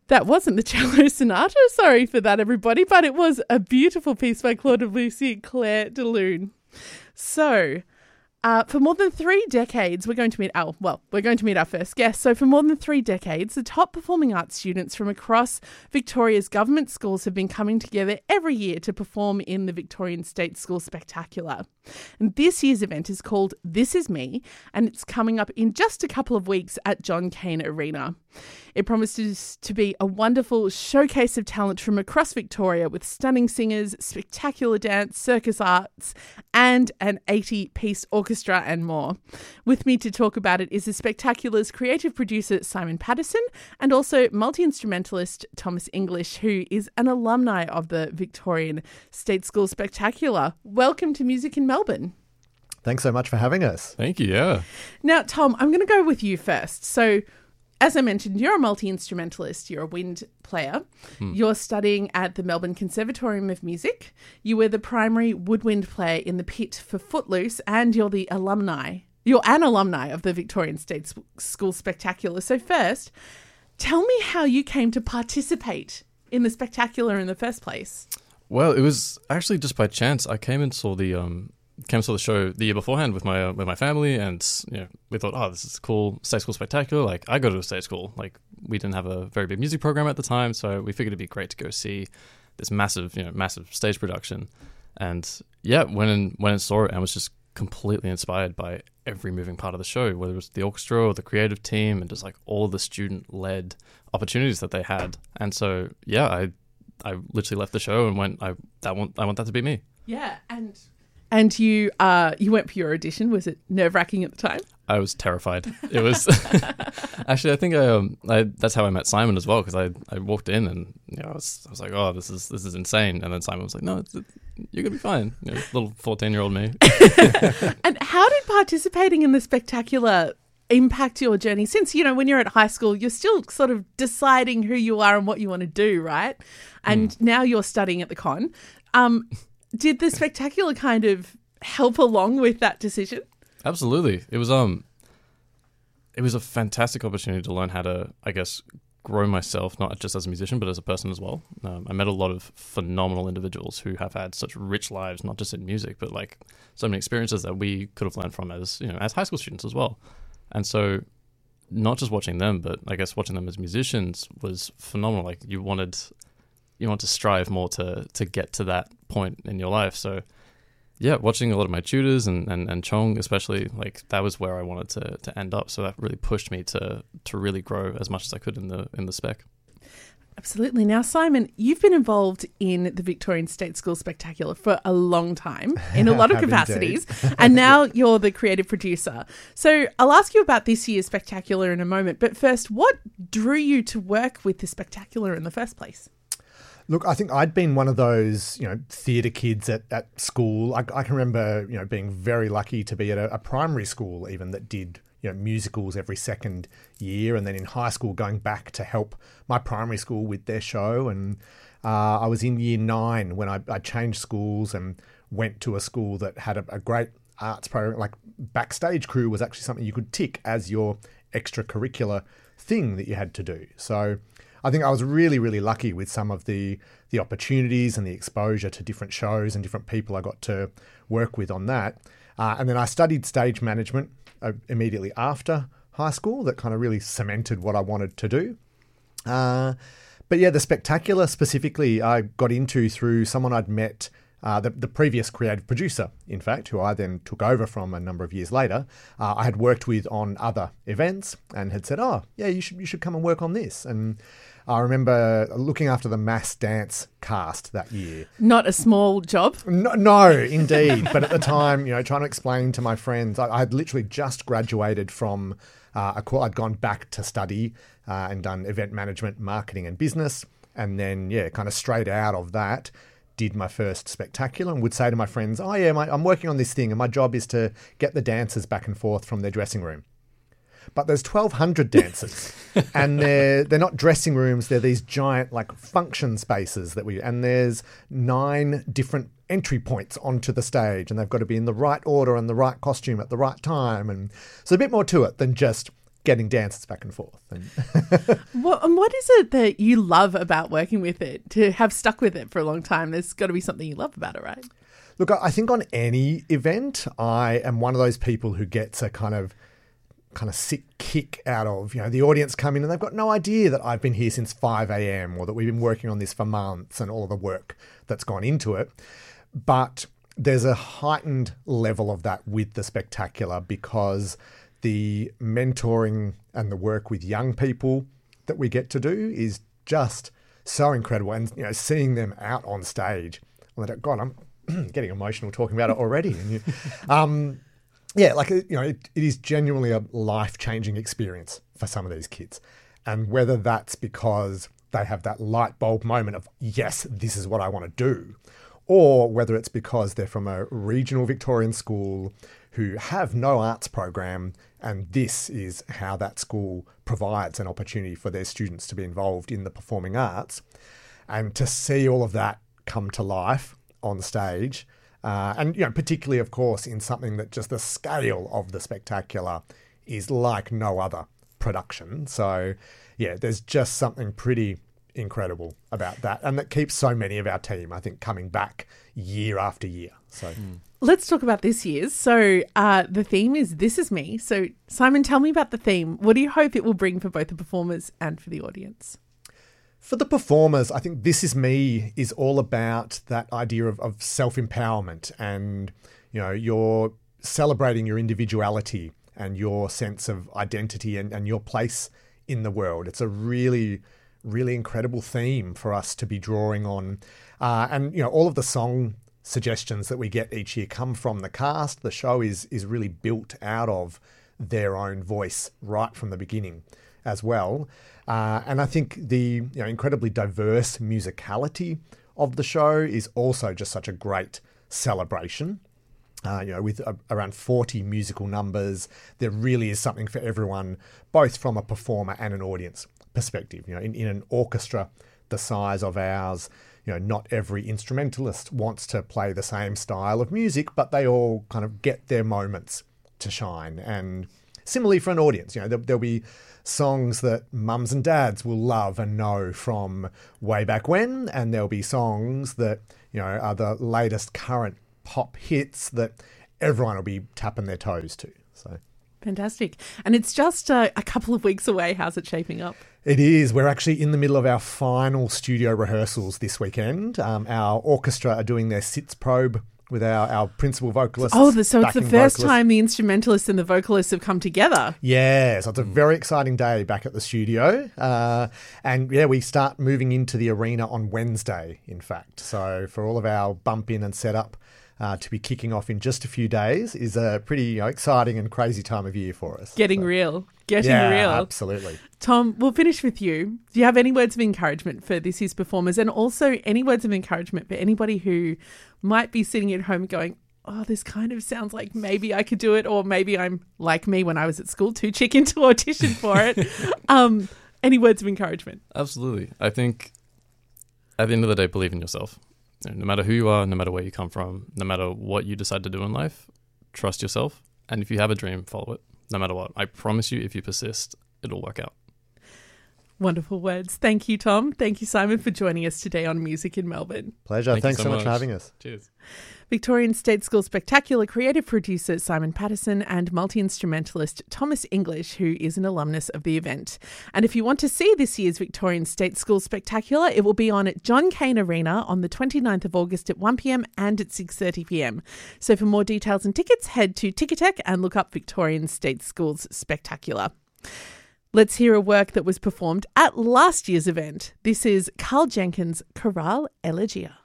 That wasn't the Cello Sonata. Sorry for that, everybody. But it was a beautiful piece by Claude Debussy and Claire de Lune. So, for more than 3 decades, we're going to meet our first guest. So for more than 3 decades, the top performing arts students from across Victoria's government schools have been coming together every year to perform in the Victorian State School Spectacular. And this year's event is called This Is Me, and it's coming up in just a couple of weeks at John Cain Arena. It promises to be a wonderful showcase of talent from across Victoria with stunning singers, spectacular dance, circus arts, and an 80-piece orchestra and more. With me to talk about it is the Spectacular's creative producer Simon Patterson and also multi-instrumentalist Thomas English, who is an alumni of the Victorian State School Spectacular. Welcome to Music in Melbourne. Thanks so much for having us. Thank you, yeah. Now, Tom, I'm going to go with you first. So, as I mentioned, you're a multi-instrumentalist. You're a wind player. You're studying at the Melbourne Conservatorium of Music. You were the primary woodwind player in the pit for Footloose, and you're the alumni. You're an alumni of the Victorian State School Spectacular. So first, tell me how you came to participate in the Spectacular in the first place. Well, it was actually just by chance. I came and saw the show the year beforehand with my family, and we thought, oh, this is cool, state school spectacular. Like, I go to a state school. Like, we didn't have a very big music program at the time, so we figured it'd be great to go see this massive stage production. And yeah, went and saw it and was just completely inspired by every moving part of the show, whether it was the orchestra or the creative team, and just like all the student-led opportunities that they had. And so yeah, I literally left the show and went, I want that to be me. Yeah, and you went for your audition. Was it nerve-wracking at the time? I was terrified. It was actually, I think that's how I met Simon as well, because I walked in and I was like, oh, this is insane. And then Simon was like, no, you're gonna be fine. Little 14-year-old me. And how did participating in the Spectacular impact your journey? Since, when you're at high school, you're still sort of deciding who you are and what you want to do, right? And now you're studying at the con. Did the Spectacular kind of help along with that decision? Absolutely. It was a fantastic opportunity to learn how to, I guess, grow myself, not just as a musician, but as a person as well. I met a lot of phenomenal individuals who have had such rich lives, not just in music, but like so many experiences that we could have learned from as high school students as well. And so not just watching them, but I guess watching them as musicians was phenomenal. Like, you want to strive more to get to that point in your life. So yeah, watching a lot of my tutors and Chong especially, like, that was where I wanted to end up. So that really pushed me to really grow as much as I could in the spec. Absolutely. Now, Simon, you've been involved in the Victorian State School Spectacular for a long time in a lot of capacities, and now you're the creative producer. So I'll ask you about this year's Spectacular in a moment, but first, what drew you to work with the Spectacular in the first place? Look, I think I'd been one of those, theatre kids at school. I can remember, being very lucky to be at a primary school even that did, musicals every second year. And then in high school, going back to help my primary school with their show. And I was in year 9 when I changed schools and went to a school that had a great arts program. Like, backstage crew was actually something you could tick as your extracurricular thing that you had to do. So I think I was really, really lucky with some of the opportunities and the exposure to different shows and different people I got to work with on that. And then I studied stage management immediately after high school. That kind of really cemented what I wanted to do. But yeah, the Spectacular specifically I got into through someone I'd met, the previous creative producer, in fact, who I then took over from a number of years later. I had worked with on other events and had said, oh, yeah, you should come and work on this. And I remember looking after the mass dance cast that year. Not a small job. No, indeed. But at the time, trying to explain to my friends, I had literally just graduated from a course. I'd gone back to study and done event management, marketing and business. And then, kind of straight out of that, did my first Spectacular and would say to my friends, oh yeah, I'm working on this thing and my job is to get the dancers back and forth from their dressing room. But there's 1,200 dancers and they're not dressing rooms. They're these giant like function spaces and there's 9 different entry points onto the stage and they've got to be in the right order and the right costume at the right time. And so a bit more to it than just getting dancers back and forth. And What is it that you love about working with it, to have stuck with it for a long time? There's got to be something you love about it, right? Look, I think on any event, I am one of those people who gets a kind of sick kick out of, the audience come in and they've got no idea that I've been here since 5 a.m. or that we've been working on this for months and all of the work that's gone into it. But there's a heightened level of that with the Spectacular, because the mentoring and the work with young people that we get to do is just so incredible. And, seeing them out on stage, God, I'm getting emotional talking about it already. And it is genuinely a life-changing experience for some of these kids. And whether that's because they have that light bulb moment of, yes, this is what I want to do, or whether it's because they're from a regional Victorian school who have no arts program, and this is how that school provides an opportunity for their students to be involved in the performing arts, and to see all of that come to life on stage, and particularly, of course, in something that just the scale of the Spectacular is like no other production. So, there's just something pretty incredible about that, and that keeps so many of our team, I think, coming back year after year. So let's talk about this year's. So the theme is This Is Me. So Simon, tell me about the theme. What do you hope it will bring for both the performers and for the audience? For the performers, I think This Is Me is all about that idea of self-empowerment, and you're celebrating your individuality and your sense of identity and your place in the world. It's a really, really incredible theme for us to be drawing on. And all of the song suggestions that we get each year come from the cast. The show is really built out of their own voice right from the beginning as well. And I think the incredibly diverse musicality of the show is also just such a great celebration. With around 40 musical numbers, there really is something for everyone, both from a performer and an audience perspective. In an orchestra the size of ours, not every instrumentalist wants to play the same style of music, but they all kind of get their moments to shine. And similarly for an audience, there'll be songs that mums and dads will love and know from way back when, and there'll be songs that, are the latest current pop hits that everyone will be tapping their toes to. So fantastic. And it's just a couple of weeks away. How's it shaping up? It is. We're actually in the middle of our final studio rehearsals this weekend. Our orchestra are doing their sits probe with our principal vocalists. Oh, so it's the first time the instrumentalists and the vocalists have come together. Yeah, so it's a very exciting day back at the studio. And we start moving into the arena on Wednesday, in fact. So for all of our bump in and setup to be kicking off in just a few days is a pretty exciting and crazy time of year for us. Getting real. Real. Absolutely. Tom, we'll finish with you. Do you have any words of encouragement for this year's performers, and also any words of encouragement for anybody who might be sitting at home going, oh, this kind of sounds like maybe I could do it, or maybe I'm like me when I was at school, too chicken to audition for it. Any words of encouragement? Absolutely. I think at the end of the day, believe in yourself. No matter who you are, no matter where you come from, no matter what you decide to do in life, trust yourself. And if you have a dream, follow it, no matter what. I promise you, if you persist, it'll work out. Wonderful words. Thank you, Tom. Thank you, Simon, for joining us today on Music in Melbourne. Pleasure. Thanks so much for having us. Cheers. Victorian State School Spectacular creative producer Simon Patterson and multi-instrumentalist Thomas English, who is an alumnus of the event. And if you want to see this year's Victorian State School Spectacular, it will be on at John Cain Arena on the 29th of August at 1 p.m. and at 6:30 p.m. So for more details and tickets, head to Ticketek and look up Victorian State Schools Spectacular. Let's hear a work that was performed at last year's event. This is Carl Jenkins' Chorale Elegia.